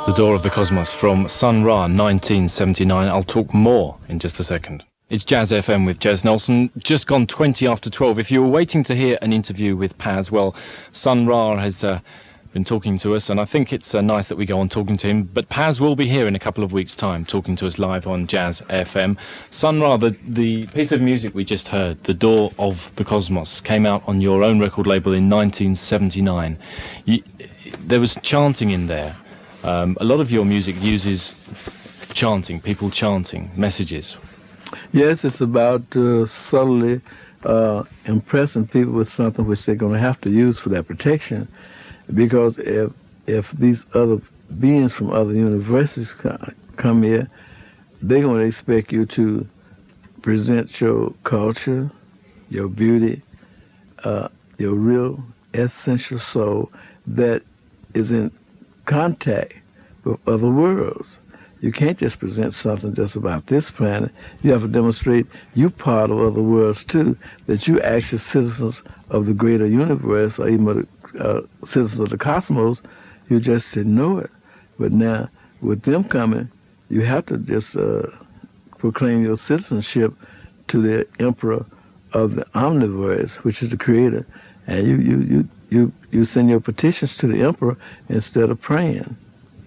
The Door of the Cosmos from Sun Ra, 1979. I'll talk more in just a second. It's Jazz FM with Jez Nelson, just gone 20 after 12. If you were waiting to hear an interview with Paz, well, Sun Ra has been talking to us, and I think it's nice that we go on talking to him. But Paz will be here in a couple of weeks' time, talking to us live on Jazz FM. Sun Ra, the piece of music we just heard, The Door of the Cosmos, came out on your own record label in 1979. There was chanting in there. A lot of your music uses chanting, people chanting, messages. Yes, it's about subtly impressing people with something which they're going to have to use for their protection. Because if these other beings from other universities come here, they're going to expect you to present your culture, your beauty, your real essential soul that is in contact with other worlds. You can't just present something just about this planet. You have to demonstrate you part of other worlds too, that you actually citizens of the greater universe, or even citizens of the cosmos. You just didn't know it. But now, with them coming, you have to just proclaim your citizenship to the emperor of the omniverse, which is the creator. And you send your petitions to the emperor instead of praying.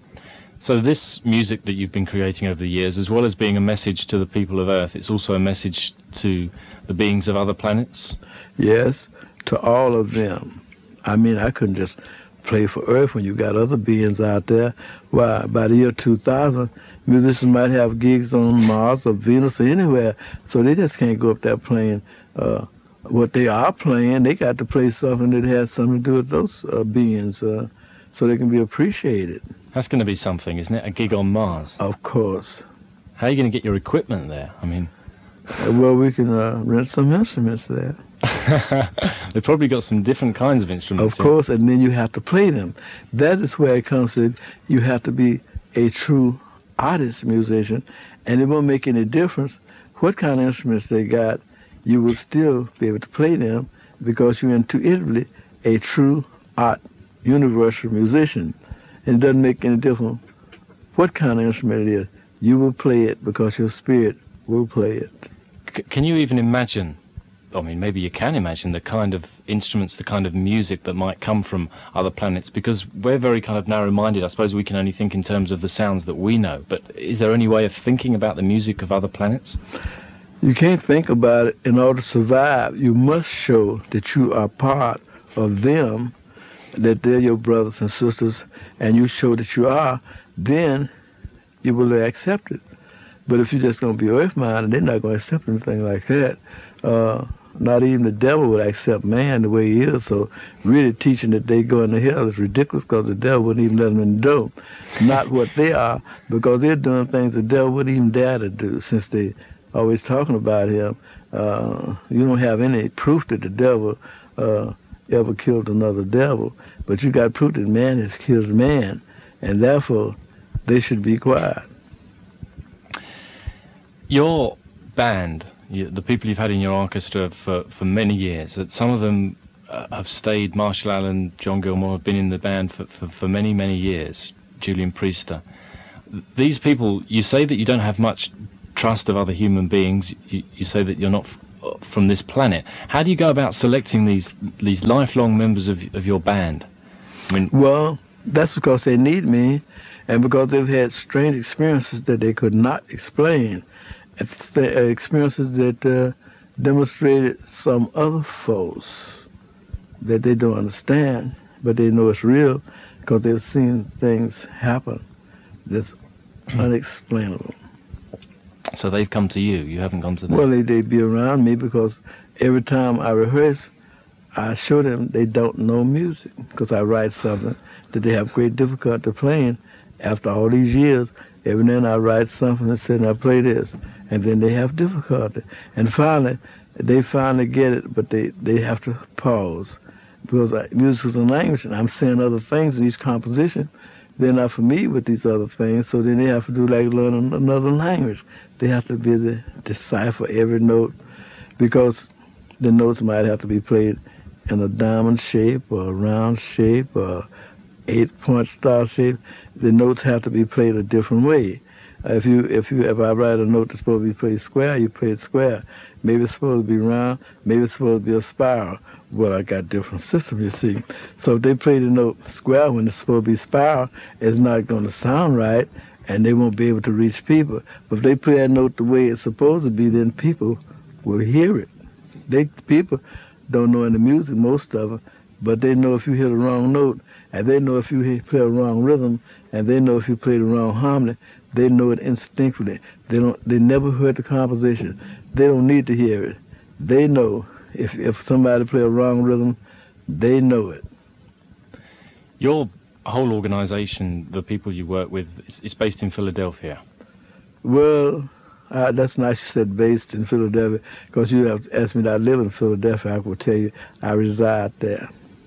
So this music that you've been creating over the years, as well as being a message to the people of Earth, it's also a message to the beings of other planets? Yes, to all of them. I mean, I couldn't just play for Earth when you got other beings out there. Why, by the year 2000, musicians might have gigs on Mars or Venus or anywhere, so they just can't go up there playing what they are playing. They got to play something that has something to do with those beings so they can be appreciated. That's going to be something, isn't it? A gig on Mars. Of course. How are you going to get your equipment there? I mean... Well, we can rent some instruments there. They've probably got some different kinds of instruments. Of course, and then you have to play them. That is where it comes to, you have to be a true artist musician, and it won't make any difference what kind of instruments they got. You will still be able to play them because you're intuitively a true art universal musician. And it doesn't make any difference what kind of instrument it is. You will play it because your spirit will play it. Can you even imagine, I mean, maybe you can imagine the kind of instruments, the kind of music that might come from other planets? Because we're very kind of narrow-minded. I suppose we can only think in terms of the sounds that we know. But is there any way of thinking about the music of other planets? You can't think about it. In order to survive, you must show that you are part of them, that they're your brothers and sisters, and you show that you are, then you will accept it. But if you're just going to be earth-minded, they're not going to accept anything like that. Not even the devil would accept man the way he is, so really teaching that they go into hell is ridiculous because the devil wouldn't even let them in the door. Not what they are, because they're doing things the devil wouldn't even dare to do, since they always talking about him. You don't have any proof that the devil ever killed another devil, but you got proof that man has killed man, and therefore they should be quiet. Your band, the people you've had in your orchestra for many years, that some of them have stayed, Marshall Allen, John Gilmore have been in the band for many, many years, Julian Priester. These people, you say that you don't have much trust of other human beings, you say that you're not from this planet. How do you go about selecting these lifelong members of your band? I mean, well, that's because they need me, and because they've had strange experiences that they could not explain. Experiences that demonstrated some other force that they don't understand, but they know it's real because they've seen things happen that's unexplainable. So they've come to you, you haven't gone to them? Well, they'd be around me because every time I rehearse, I show them they don't know music because I write something that they have great difficulty playing. After all these years, every now and then I write something and say, now play this. And then they have difficulty. And finally, they finally get it, but they have to pause. Because music is a language, and I'm saying other things in each composition. They're not familiar with these other things, so then they have to do like learn another language. They have to be able to decipher every note, because the notes might have to be played in a diamond shape or a round shape or 8-point star shape, the notes have to be played a different way. If I write a note that's supposed to be played square, you play it square. Maybe it's supposed to be round, maybe it's supposed to be a spiral. Well, I got different systems, you see. So if they play the note square when it's supposed to be spiral, it's not going to sound right, and they won't be able to reach people. But if they play that note the way it's supposed to be, then people will hear it. People don't know any music, most of them, but they know if you hit a wrong note, and they know if you play a wrong rhythm, and they know if you play the wrong harmony. They know it instinctively. They never heard the composition. They don't need to hear it. They know if somebody play a wrong rhythm, they know it. Your whole organization, the people you work with, is based in Philadelphia. Well, that's nice you said based in Philadelphia, because you have asked me that I live in Philadelphia. I will tell you I reside there.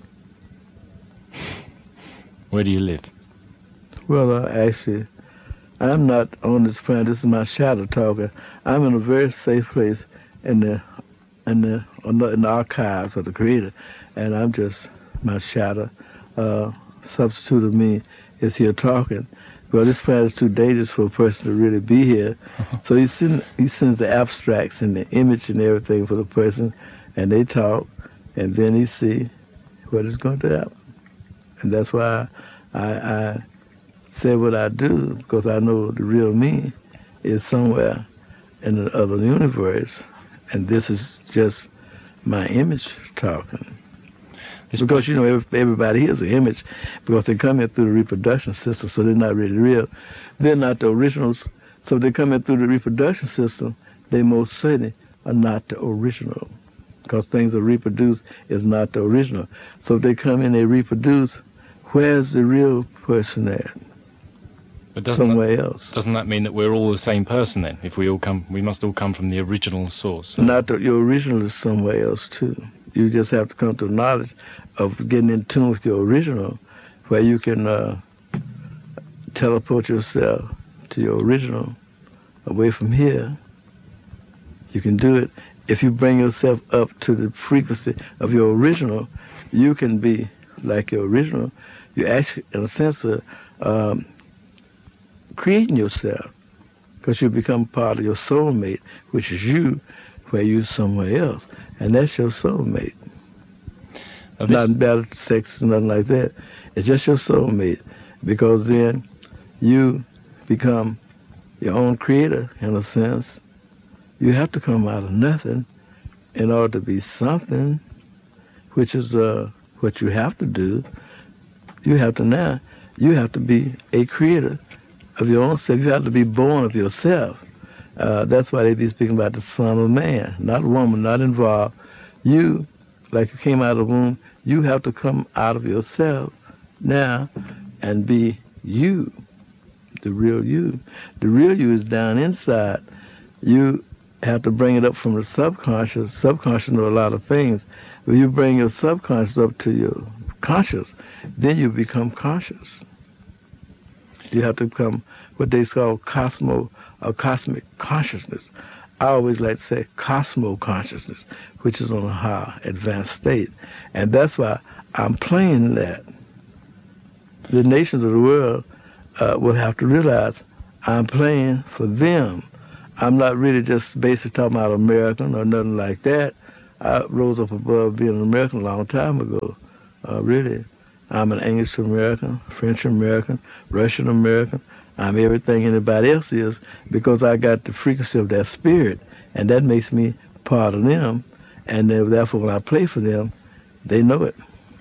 Where do you live? Well, actually, I'm not on this planet. This is my shadow talking. I'm in a very safe place in the archives of the Creator, and I'm just my shadow. Substitute of me is here talking. Well, this planet is too dangerous for a person to really be here. So he sends the abstracts and the image and everything for the person, and they talk, and then he see what is going to happen. And that's why I say what I do, because I know the real me is somewhere in the other universe, and this is just my image talking. It's because, you know, everybody here's an image, because they come in through the reproduction system, so they're not really real. They're not the originals, so they come in through the reproduction system, they most certainly are not the original, because things that reproduce is not the original. So if they come in, they reproduce, where's the real person at? But somewhere else. Doesn't that mean that we're all the same person then? If we must all come from the original source. So. Your original is somewhere else too. You just have to come to the knowledge of getting in tune with your original, where you can teleport yourself to your original away from here. You can do it. If you bring yourself up to the frequency of your original, you can be like your original. You actually, in a sense, creating yourself, because you become part of your soulmate, which is you, where you somewhere else, and that's your soulmate. Not bad sex, nothing like that. It's just your soulmate, because then you become your own creator, in a sense. You have to come out of nothing in order to be something, which is what you have to do. You have to be a creator of your own self. You have to be born of yourself. That's why they be speaking about the Son of Man, not woman, not involved. You, like you came out of the womb, you have to come out of yourself now and be you, the real you. The real you is down inside. You have to bring it up from the subconscious. Subconscious know a lot of things. When you bring your subconscious up to your conscious, then you become conscious. You have to become what they call cosmic consciousness. I always like to say cosmo consciousness, which is on a high advanced state. And that's why I'm playing that. The nations of the world will have to realize I'm playing for them. I'm not really just basically talking about American or nothing like that. I rose up above being an American a long time ago, really. I'm an English American, French American, Russian American. I'm everything anybody else is, because I got the frequency of that spirit, and that makes me part of them. And therefore, when I play for them, they know it.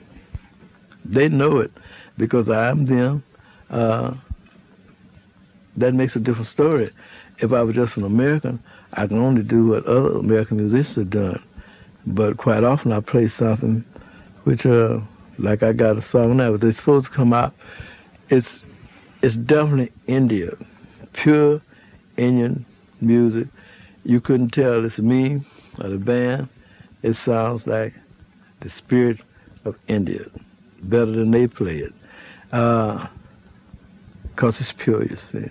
They know it, because I'm them. That makes a different story. If I was just an American, I can only do what other American musicians have done. But quite often I play something which, like I got a song now, but they're supposed to come out. It's definitely India, pure Indian music. You couldn't tell it's me or the band. It sounds like the spirit of India, better than they play it, because it's pure, you see.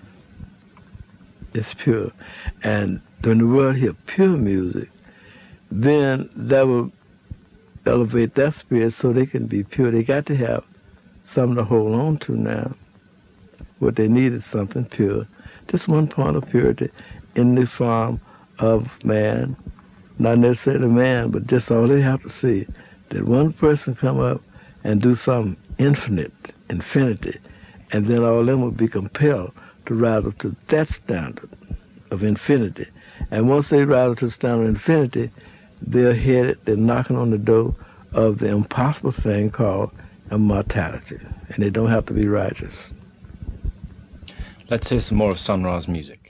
It's pure. And when the world hear pure music, then that will elevate that spirit so they can be pure. They got to have something to hold on to now. What they need is something pure. Just one point of purity in the form of man, not necessarily man, but just all they have to see, that one person come up and do something infinity, and then all of them will be compelled to rise up to that standard of infinity. And once they rise up to the standard of infinity, they're knocking on the door of the impossible thing called immortality. And they don't have to be righteous. Let's hear some more of Sun Ra's music.